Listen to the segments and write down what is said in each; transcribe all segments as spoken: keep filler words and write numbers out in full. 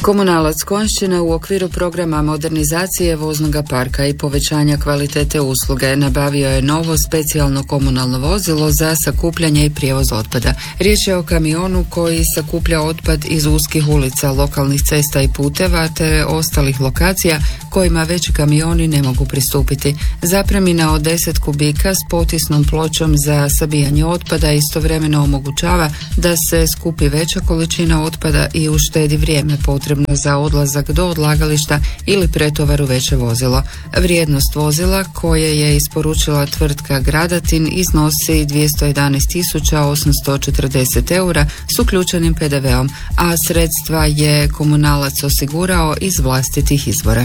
Komunalac Konjšćina u okviru programa modernizacije voznog parka i povećanja kvalitete usluge nabavio je novo specijalno komunalno vozilo za sakupljanje i prijevoz otpada. Riječ je o kamionu koji sakuplja otpad iz uskih ulica, lokalnih cesta i puteva te ostalih lokacija kojima veći kamioni ne mogu pristupiti. Zapremina od deset kubika s potisnom pločom za sabijanje otpada istovremeno omogućava da se skupi veća količina otpada i uštedi vrijeme potrebno za odlazak do odlagališta ili pretovaru veće vozilo. Vrijednost vozila koje je isporučila tvrtka Gradatin iznosi dvjesto jedanaest tisuća osamsto četrdeset eura s uključenim pe de veom, a sredstva je komunalac osigurao iz vlastitih izvora.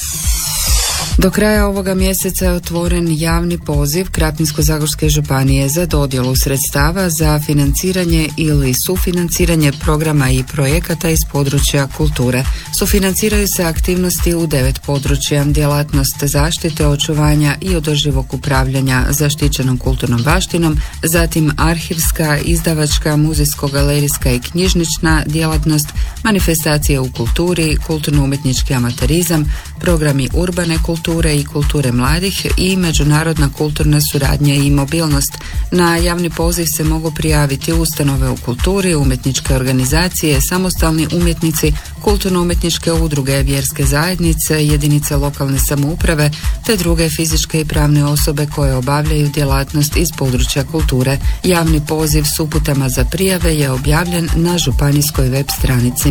Do kraja ovoga mjeseca je otvoren javni poziv Krapinsko-zagorske županije za dodjelu sredstava za financiranje ili sufinanciranje programa i projekata iz područja kulture. Sufinanciraju se aktivnosti u devet područja: djelatnost zaštite, očuvanja i održivog upravljanja zaštićenom kulturnom baštinom, zatim arhivska, izdavačka, muzejsko-galerijska i knjižnična djelatnost, manifestacije u kulturi, kulturno-umjetnički amaterizam, programi urbane kulture i kulture mladih i međunarodna kulturna suradnja i mobilnost. Na javni poziv se mogu prijaviti ustanove u kulturi, umjetničke organizacije, samostalni umjetnici, kulturno-umjetničke udruge, vjerske zajednice, jedinice lokalne samouprave te druge fizičke i pravne osobe koje obavljaju djelatnost iz područja kulture. Javni poziv s uputama za prijave je objavljen na županijskoj web stranici.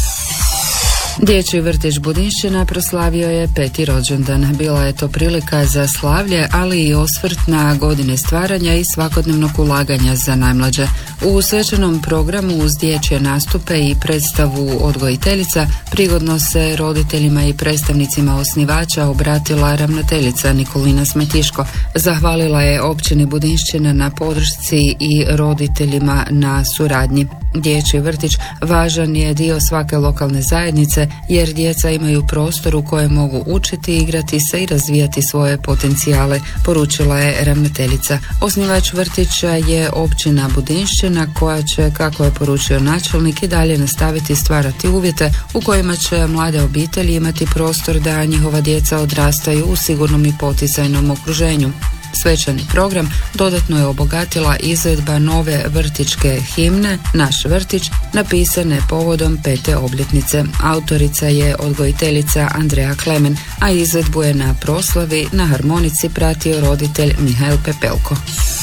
Dječji vrtić Budinšćina proslavio je peti rođendan. Bila je to prilika za slavlje, ali i osvrt na godine stvaranja i svakodnevnog ulaganja za najmlađe. U svečanom programu uz dječje nastupe i predstavu odgojiteljica prigodno se roditeljima i predstavnicima osnivača obratila ravnateljica Nikolina Smetiško. Zahvalila je općini Budinšćina na podršci i roditeljima na suradnji. Dječji vrtić važan je dio svake lokalne zajednice jer djeca imaju prostor u kojem mogu učiti, igrati se i razvijati svoje potencijale, poručila je ravnateljica. Osnivač vrtića je općina Budinšćina koja će, kako je poručio načelnik, i dalje nastaviti stvarati uvjete u kojima će mlade obitelji imati prostor da njihova djeca odrastaju u sigurnom i poticajnom okruženju. Svečani program dodatno je obogatila izvedba nove vrtićke himne Naš vrtić, napisane povodom pete obljetnice. Autorica je odgojiteljica Andreja Klemen, a izvedbu je na proslavi na harmonici pratio roditelj Mihael Pepelko.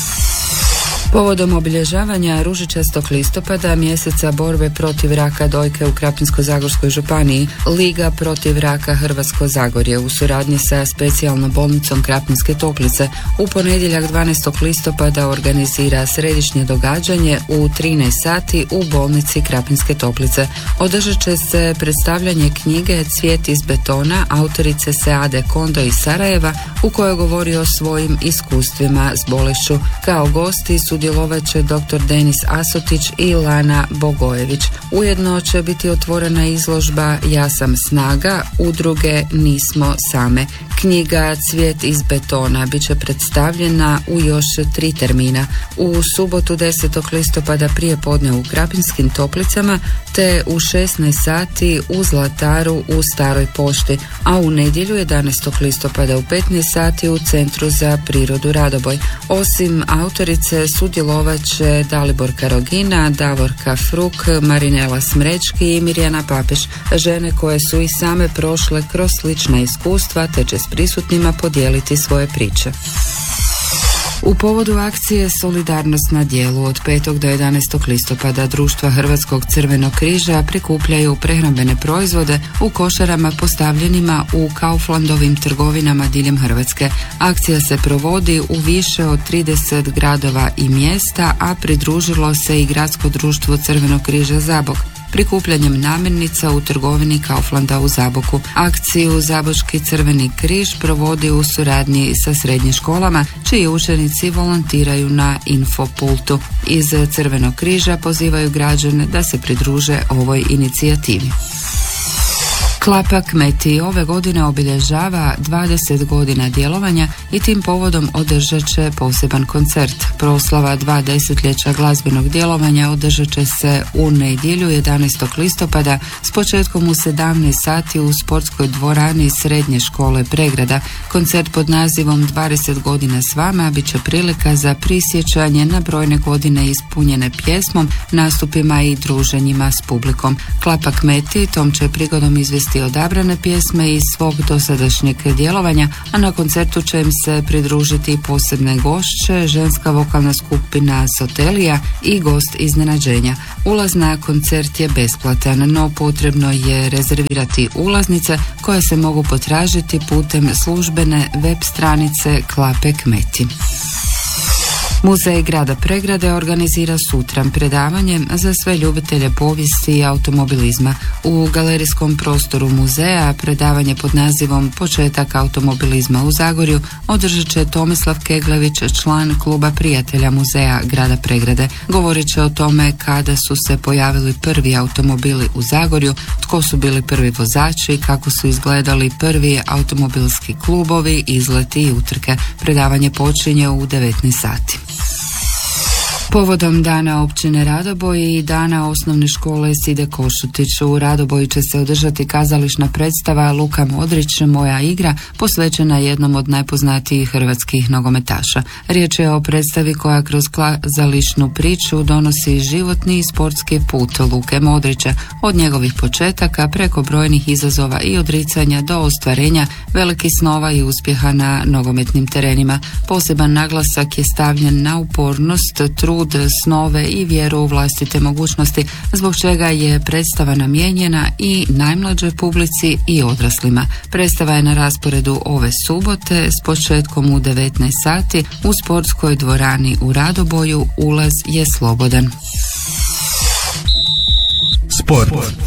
Povodom obilježavanja ružičastog listopada, mjeseca borbe protiv raka dojke u Krapinsko-zagorskoj županiji, Liga protiv raka Hrvatsko Zagorje u suradnji sa specijalnom bolnicom Krapinske Toplice u ponedjeljak dvanaestog listopada organizira središnje događanje u trinaest sati u bolnici Krapinske Toplice. Održat će se predstavljanje knjige Cvijet iz betona autorice Seade Kondo iz Sarajeva, u kojoj govori o svojim iskustvima s bolešću. Kao gosti su sudjelovat će doktor Denis Asotić i Lana Bogojević. Ujedno će biti otvorena izložba Ja sam snaga, udruge Nismo same. Knjiga Cvijet iz betona bit će predstavljena u još tri termina. U subotu desetog listopada prije podne u Krapinskim Toplicama te u šesnaest sati u Zlataru u Staroj pošti, a u nedjelju jedanaestog listopada u petnaest sati u Centru za prirodu Radoboj. Osim autorice sudjelovat će Dalibor Karogina, Davorka Fruk, Marinela Smrečki i Mirjana Papeš, žene koje su i same prošle kroz slična iskustva te će s prisutnima podijeliti svoje priče. U povodu akcije Solidarnost na djelu od petog do jedanaestog listopada društva Hrvatskog crvenog križa prikupljaju prehrambene proizvode u košarama postavljenima u Kauflandovim trgovinama diljem Hrvatske. Akcija se provodi u više od trideset gradova i mjesta, a pridružilo se i Gradsko društvo Crvenog križa Zabok prikupljanjem namirnica u trgovini Kauflanda u Zaboku. Akciju Zabočki crveni križ provodi u suradnji sa srednjim školama, čiji učenici volontiraju na infopultu. Iz Crvenog križa pozivaju građane da se pridruže ovoj inicijativi. Klapa Kmeti ove godine obilježava dvadeset godina djelovanja i tim povodom održat će poseban koncert. Proslava dva desetljeća glazbenog djelovanja održat će se u nedjelju jedanaestog listopada s početkom u sedamnaest sati u sportskoj dvorani Srednje škole Pregrada. Koncert pod nazivom dvadeset godina s vama bit će prilika za prisjećanje na brojne godine ispunjene pjesmom, nastupima i druženjima s publikom. Klapak Meti tom će prigodom izvesti odabrane pjesme iz svog dosadašnjeg djelovanja, a na koncertu će im se pridružiti posebne gošće, ženska vokalna skupina Sotelija i gost iznenađenja. Ulaz na koncert je besplatan, no potrebno je rezervirati ulaznice koje se mogu potražiti putem službene web stranice Klapek Meti. Muzej grada Pregrade organizira sutra predavanje za sve ljubitelje povijesti i automobilizma. U galerijskom prostoru muzeja predavanje pod nazivom Početak automobilizma u Zagorju održat će Tomislav Keglević, član kluba prijatelja muzeja grada Pregrade. Govorit će o tome kada su se pojavili prvi automobili u Zagorju, tko su bili prvi vozači, kako su izgledali prvi automobilski klubovi, izleti i utrke. Predavanje počinje u devetnaest sati. Povodom dana općine Radoboj i dana osnovne škole Side Košutić u Radoboju će se održati kazališna predstava Luka Modrić, Moja igra, posvećena jednom od najpoznatijih hrvatskih nogometaša. Riječ je o predstavi koja kroz kazališnu priču donosi životni i sportski put Luke Modrića, od njegovih početaka preko brojnih izazova i odricanja do ostvarenja velikih snova i uspjeha na nogometnim terenima. Poseban naglasak je stavljen na upornost, trud, snove i vjeru u vlastite mogućnosti, zbog čega je predstava namijenjena i najmlađoj publici i odraslima. Predstava je na rasporedu ove subote s početkom u devetnaest sati u sportskoj dvorani u Radoboju. Ulaz je slobodan. Sport.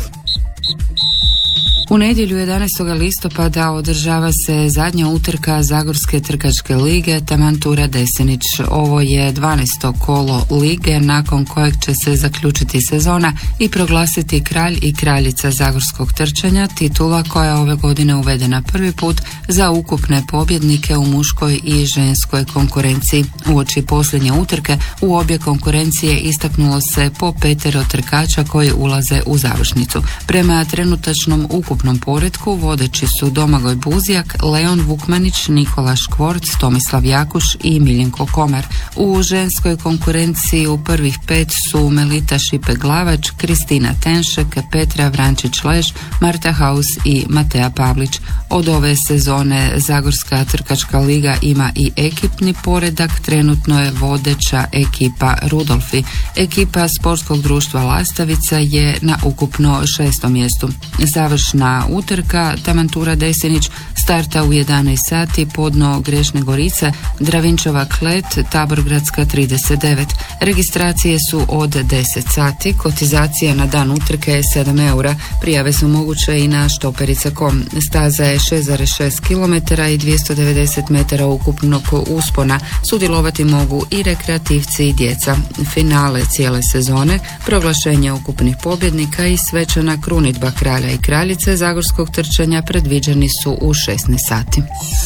U nedjelju jedanaestog listopada održava se zadnja utrka Zagorske trkačke lige Tamantura Desenić. Ovo je dvanaesto kolo lige nakon kojeg će se zaključiti sezona i proglasiti kralj i kraljica zagorskog trčanja, titula koja je ove godine uvedena prvi put za ukupne pobjednike u muškoj i ženskoj konkurenciji. Uoči posljednje utrke u obje konkurencije istaknulo se po petero trkača koji ulaze u završnicu. Prema trenutačnom ukupnom ukupnom poretku vodeći su Domagoj Buzjak, Leon Vukmanić, Nikola Škvorc, Tomislav Jakuš i Miljenko Komar. U ženskoj konkurenciji u prvih pet su Melita Šipe-Glavač, Kristina Tenšek, Petra Vrančić-Leš, Marta Haus i Matea Pavlić. Od ove sezone Zagorska trkačka liga ima i ekipni poredak, trenutno je vodeća ekipa Rudolfi. Ekipa sportskog društva Lastavica je na ukupno šestom mjestu. Završna utrka Tamantura Desenić starta u jedanaest sati podno Grešne Gorice, Dravinčova Klet, Taborgradska trideset devet. Registracije su od deset sati, kotizacija na dan utrke je sedam eura. Prijave su moguće i na štoperica dot com. Staza je šest zarez šest kilometara i dvjesto devedeset metara ukupnog uspona. Sudjelovati mogu i rekreativci i djeca. Finale cijele sezone, proglašenje ukupnih pobjednika i svečana krunidba kralja i kraljice zagorskog trčanja predviđeni su u šesnaest sati.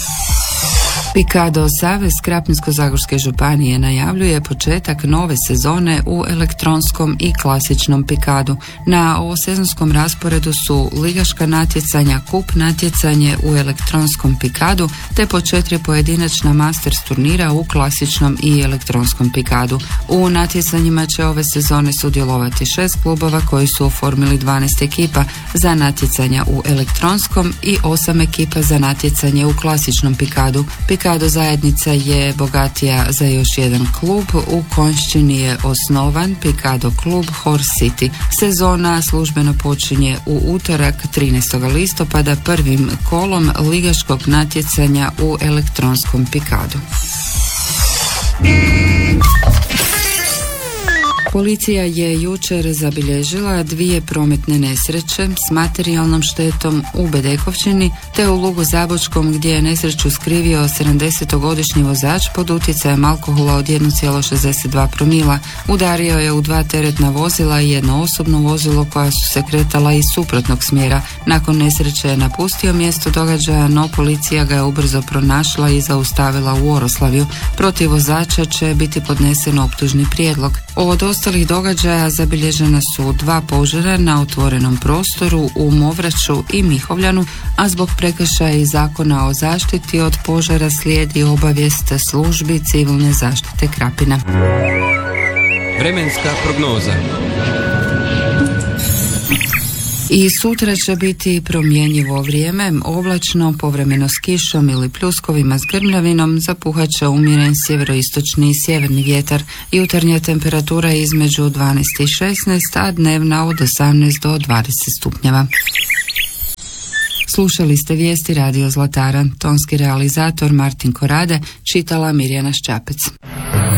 Pikado Savez Krapinsko-zagorske županije najavljuje početak nove sezone u elektronskom i klasičnom pikadu. Na ovosezonskom rasporedu su ligaška natjecanja, kup natjecanje u elektronskom pikadu te po četiri pojedinačna masters turnira u klasičnom i elektronskom pikadu. U natjecanjima će ove sezone sudjelovati šest klubova koji su oformili dvanaest ekipa za natjecanja u elektronskom i osam ekipa za natjecanje u klasičnom pikadu. Pikado zajednica je bogatija za još jedan klub. U Konjšćini je osnovan Pikado klub Horse City. Sezona službeno počinje u utorak trinaestog listopada prvim kolom ligaškog natjecanja u elektronskom pikadu. Policija je jučer zabilježila dvije prometne nesreće s materijalnom štetom u Bedekovčini te u Lugu Zabočkom gdje je nesreću skrivio sedamdesetogodišnji vozač pod utjecajem alkohola od jedan zarez šezdeset dva promila. Udario je u dva teretna vozila i jedno osobno vozilo koja su se kretala iz suprotnog smjera. Nakon nesreće je napustio mjesto događaja, no policija ga je ubrzo pronašla i zaustavila u Oroslavju. Protiv vozača će biti podnesen optužni prijedlog. Od ostalih događaja zabilježena su dva požara na otvorenom prostoru u Movraću i Mihovljanu, a zbog prekršaja iz Zakona o zaštiti od požara slijedi obavijest službi civilne zaštite Krapina. Vremenska prognoza. I sutra će biti promjenjivo vrijeme, oblačno, povremeno s kišom ili pljuskovima s grmljavinom, zapuhat će umjeren sjeveroistočni i sjeverni vjetar. Jutarnja temperatura između dvanaest i šesnaest, a dnevna od osamnaest do dvadeset stupnjeva. Slušali ste vijesti Radio Zlatara. Tonski realizator Martin Korade, čitala Mirjana Ščapec.